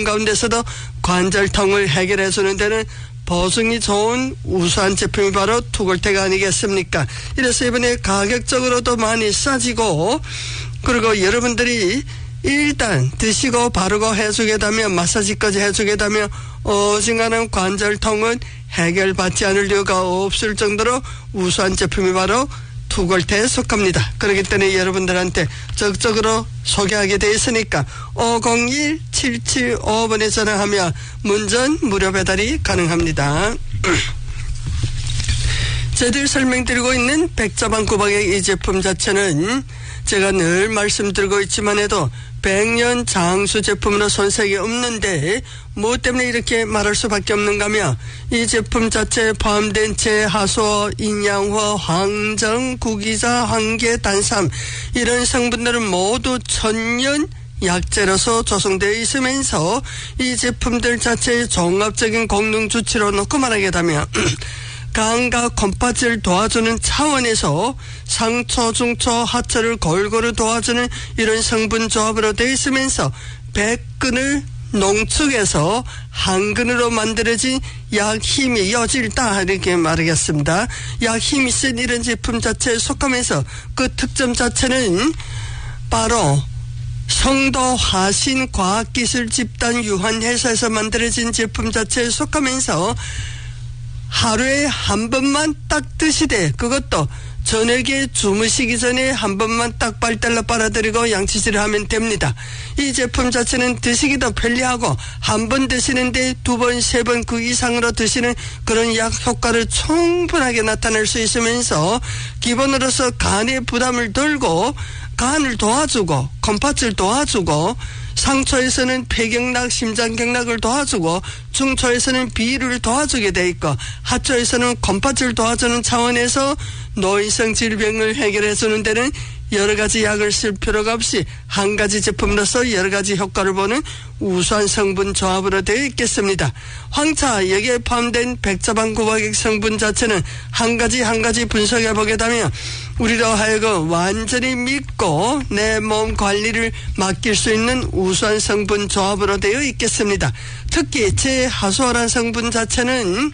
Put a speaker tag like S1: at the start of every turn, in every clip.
S1: 가운데서도 관절통을 해결해주는 데는 보증이 좋은 우수한 제품이 바로 투골테가 아니겠습니까? 이래서 이번에 가격적으로도 많이 싸지고, 그리고 여러분들이 일단 드시고 바르고 해주겠다면, 마사지까지 해주겠다면 어지간한 관절통은 해결받지 않을 이유가 없을 정도로 우수한 제품이 바로 투골테에 속합니다. 그렇기 때문에 여러분들한테 적극적으로 소개하게 되어 있으니까 501-775번에 전화하며 문전 무료 배달이 가능합니다. 저희들 설명드리고 있는 백자방 구박의 이 제품 자체는 제가 늘 말씀드리고 있지만 해도 100년 장수 제품으로 손색이 없는데 뭐 때문에 이렇게 말할 수밖에 없는가 하며, 이 제품 자체에 포함된 제하소, 인양호, 황정, 구기자, 황계, 단삼 이런 성분들은 모두 천연 약재로서 조성되어 있으면서 이 제품들 자체의 종합적인功能 주치로 놓고 말하겠다면 간과 곰파질을 도와주는 차원에서 상처, 중처, 하처를 골고루 도와주는 이런 성분 조합으로 되어 있으면서 100근을 농축해서 한 근으로 만들어진 약 힘이 여질다 이렇게 말하겠습니다. 약 힘이 센 이런 제품 자체에 속하면서 그 특점 자체는 바로 성도 화신 과학기술 집단 유한회사에서 만들어진 제품 자체에 속하면서 하루에 한 번만 딱 드시되, 그것도 저녁에 주무시기 전에 한 번만 딱 빨달러 빨아들이고 양치질을 하면 됩니다. 이 제품 자체는 드시기도 편리하고 한 번 드시는데 두 번, 세 번 그 이상으로 드시는 그런 약 효과를 충분하게 나타낼 수 있으면서 기본으로서 간의 부담을 덜고 간을 도와주고 곰팥을 도와주고, 상초에서는 폐경락, 심장경락을 도와주고, 중초에서는 비위를 도와주게 돼 있고, 하초에서는 곰팥을 도와주는 차원에서 노인성 질병을 해결해주는 데는 여러 가지 약을 쓸 필요가 없이 한 가지 제품으로서 여러 가지 효과를 보는 우수한 성분 조합으로 되어 있겠습니다. 황차 여기에 포함된 백자방 구박액 성분 자체는 한 가지 한 가지 분석해 보겠다면 우리로 하여금 완전히 믿고 내 몸 관리를 맡길 수 있는 우수한 성분 조합으로 되어 있겠습니다. 특히 제하수어란 성분 자체는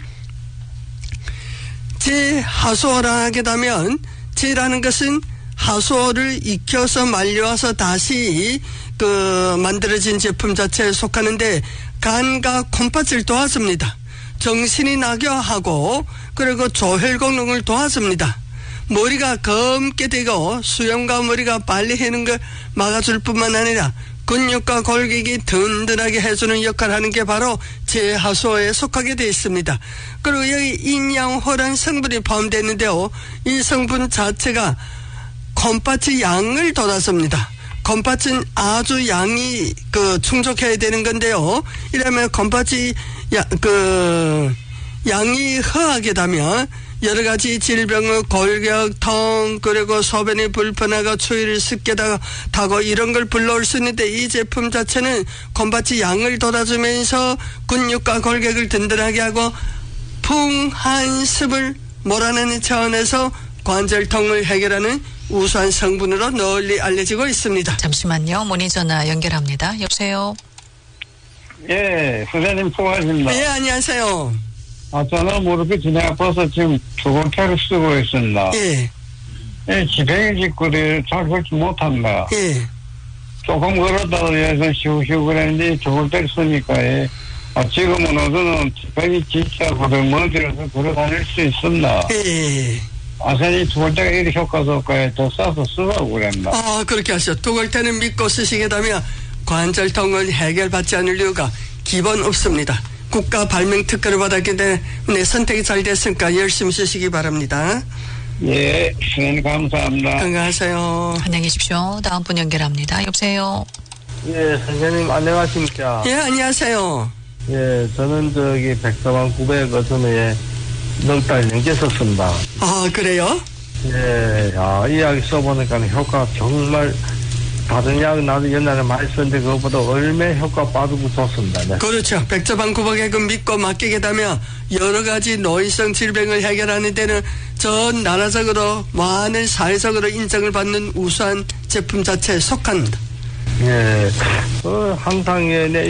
S1: 제하수어라 하게 되면, 제라는 것은 하수어를 익혀서 말려와서 다시 만들어진 제품 자체에 속하는데 간과 곰팥을 도와줍니다. 정신이 나게 하고, 그리고 조혈功能을 도와줍니다. 머리가 검게 되고 수염과 머리가 빨리 해는 걸 막아줄 뿐만 아니라 근육과 골격이 든든하게 해주는 역할을 하는 게 바로 제하수어에 속하게 되어 있습니다. 그리고 여기 인양호란 성분이 포함되어 있는데요, 이 성분 자체가 곰팥의 양을 돋아줍니다. 곰팥은 아주 양이 충족해야 되는 건데요, 이러면 곰팥이 양이 허하게 되면 여러 가지 질병의 골격, 통, 그리고 소변이 불편하고 추위를 습게 타고 이런 걸 불러올 수 있는데, 이 제품 자체는 곰팥이 양을 돋아주면서 근육과 골격을 든든하게 하고 풍한 습을 몰아내는 차원에서 관절통을 해결하는 우수한 성분으로 널리 알려지고 있습니다.
S2: 잠시만요. 문의 전화 연결합니다. 여보세요.
S3: 예, 선생님 수고하십니다.
S1: 예, 안녕하세요.
S3: 저는 무릎이 지내 아파서 지금 투골테를 쓰고 있습니다.
S1: 예.
S3: 예, 지탱이 짓거리 잘 걷지 못합니다.
S1: 예.
S3: 조금 걸었다가 해서 쉬우쉬우 그랬는데 투골테를 쓰니까, 지금은 어서는 지탱이 짓자고 먼지라서 걸어다닐 수 있습니다.
S1: 예.
S3: 선생님 투골테가 이렇게 효과가 없고 더 싸서 쓰라고 그랬나.
S1: 그렇게 하시죠. 투골테는 믿고 쓰시게 되면 관절통을 해결받지 않을 이유가 기본 없습니다. 국가 발명 특허를 받았기 때문에 선택이 잘 됐으니까 열심히 쓰시기 바랍니다.
S3: 예, 선생님 감사합니다.
S1: 건강하세요.
S2: 안녕히 계십시오. 다음 분 연결합니다. 여보세요.
S4: 예, 선생님 안녕하십니까?
S1: 예, 안녕하세요.
S4: 예, 저는 백사방 900에 넉 달 연계 썼습니다.
S1: 그래요?
S4: 예, 이 약 써보니까 효과가 정말 다른 약 나도 옛날에 많이 썼는데 그것보다 얼마나 효과 빠르고 좋습니다. 네.
S1: 그렇죠. 백자방 구박에 믿고 맡기게 되면 여러 가지 노인성 질병을 해결하는 데는 전 나라적으로 많은 사회적으로 인정을 받는 우수한 제품 자체에 속합니다.
S4: 예, 항상 내